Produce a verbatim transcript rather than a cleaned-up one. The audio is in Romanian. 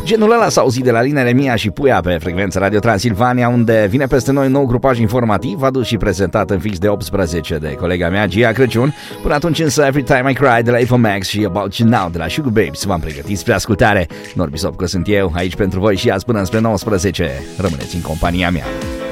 Genul ăla s-a auzit de la Lina Remia și Puia pe frecvența Radio Transilvania, unde vine peste noi un nou grupaj informativ, adus și prezentat în fix de optsprezece de colega mea, Gia Crăciun. Până atunci însă Every Time I Cry de la Eva Max și About You Now de la Sugar Babes v-am pregătit spre ascultare. Norbi Sopcă sunt eu, aici pentru voi și azi până spre nouăsprezece. Rămâneți în compania mea.